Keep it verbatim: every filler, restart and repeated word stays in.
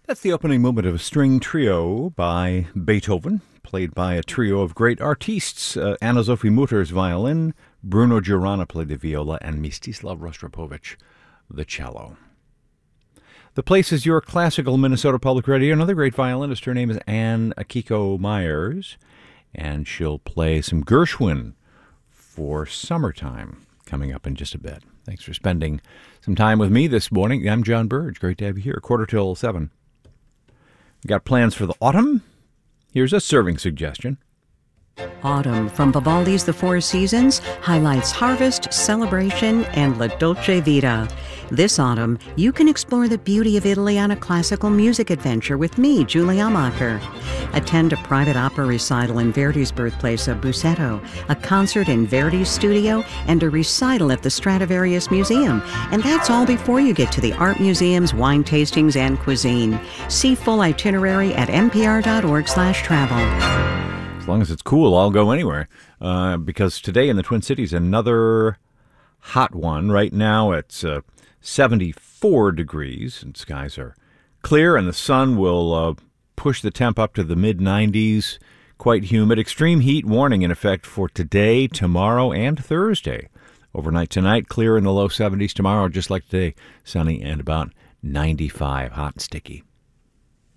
That's the opening movement of a string trio by Beethoven, played by a trio of great artistes, uh, Anna Sophie Mutters violin, Bruno Girana played the viola, and Mstislav Rostropovich the cello. The place is your classical Minnesota Public Radio. Another great violinist, her name is Anne Akiko Myers, and she'll play some Gershwin for Summertime coming up in just a bit. Thanks for spending some time with me this morning. I'm John Burge. Great to have you here. Quarter till seven. We got plans for the autumn. Here's a serving suggestion. Autumn from Vivaldi's The Four Seasons highlights harvest, celebration, and La Dolce Vita. This autumn, you can explore the beauty of Italy on a classical music adventure with me, Julie Amacher. Attend a private opera recital in Verdi's birthplace of Busseto, a concert in Verdi's studio, and a recital at the Stradivarius Museum. And that's all before you get to the art museums, wine tastings, and cuisine. See full itinerary at npr.org slash travel. As long as it's cool, I'll go anywhere. Uh, because today in the Twin Cities, another hot one. Right now it's uh, seventy-four degrees, and skies are clear, and the sun will uh, push the temp up to the mid nineties. Quite humid. Extreme heat warning in effect for today, tomorrow, and Thursday. Overnight tonight, clear in the low seventies. Tomorrow, just like today, sunny and about ninety-five, hot and sticky.